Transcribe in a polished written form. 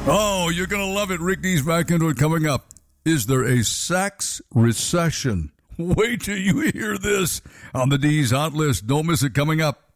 Oh, you're going to love it. Rick D's back into it coming up. Is there a sex recession? Wait till you hear this on the D's Hot List. Don't miss it coming up.